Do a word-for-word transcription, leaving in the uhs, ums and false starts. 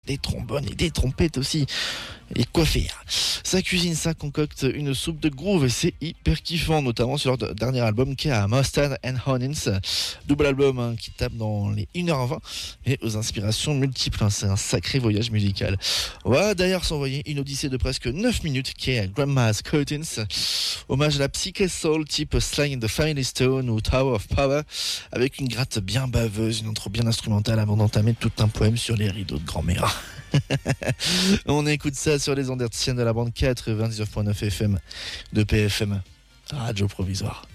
des trombones et des trompettes aussi. Et quoi faire? Ça cuisine, ça concocte une soupe de groove et c'est hyper kiffant, notamment sur leur dernier album qui est à Mustard and Onions. Double album hein, qui tape dans les une heure vingt et aux inspirations multiples. Hein, c'est un sacré voyage musical. On va d'ailleurs s'envoyer une odyssée de presque neuf minutes qui est Grandma's Curtains. Hommage à la psyché soul type Sly and the Family Stone ou Tower of Power avec une gratte bien baveuse, une intro bien instrumentale avant d'entamer tout un poème sur les rideaux de grand-mère. On écoute ça sur les ondes hertziennes de la bande quatre-vingt-dix-neuf virgule neuf F M de P F M, Radio Provisoire.